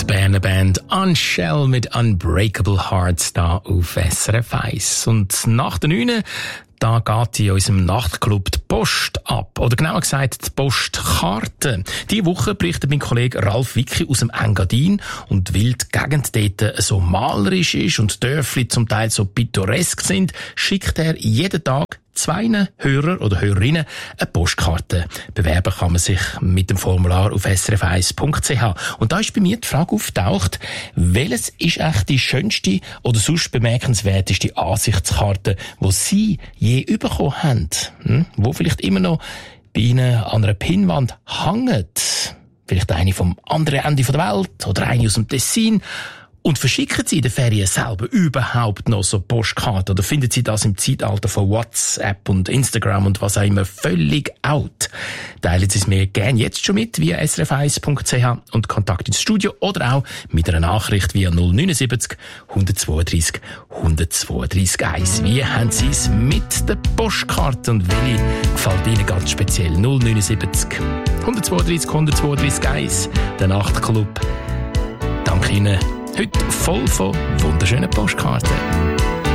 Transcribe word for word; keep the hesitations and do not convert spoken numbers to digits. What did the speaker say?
Berner Band Unshell mit Unbreakable Hearts da auf S R F eins. Und nach der neun da geht in unserem Nachtclub die Post ab. Oder genauer gesagt, die Postkarte. Diese Woche berichtet mein Kollege Ralf Wicki aus dem Engadin. Und weil die Gegend dort so malerisch ist und die Dörfli zum Teil so pittoresk sind, schickt er jeden Tag zwei Hörer oder Hörerinnen eine Postkarte. Bewerben kann man sich mit dem Formular auf s r f eins punkt c h. Und da ist bei mir die Frage aufgetaucht, welches ist echt die schönste oder sonst bemerkenswerteste Ansichtskarte, die Sie je bekommen haben? Hm? Wo vielleicht immer noch bei Ihnen an einer Pinnwand hängt? Vielleicht eine vom anderen Ende der Welt oder eine aus dem Tessin? Und verschicken Sie in den Ferien selber überhaupt noch so Postkarten? Oder finden Sie das im Zeitalter von WhatsApp und Instagram und was auch immer völlig out? Teilen Sie es mir gerne jetzt schon mit via s r f eins punkt c h und Kontakt ins Studio oder auch mit einer Nachricht via null neun sieben null eins zwei drei eins eins zwei drei eins. Wie haben Sie es mit der Postkarte und welche gefällt Ihnen ganz speziell? null neun sieben null eins zwei drei eins zwei drei eins. Der Nachtclub. Danke Ihnen. Heute voll von wunderschönen Postkarten.